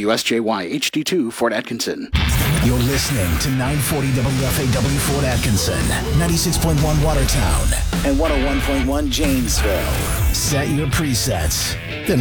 WSJY HD2 Fort Atkinson. You're listening to 940 WFAW Fort Atkinson, 96.1 Watertown, and 101.1 Janesville. Set your presets. Then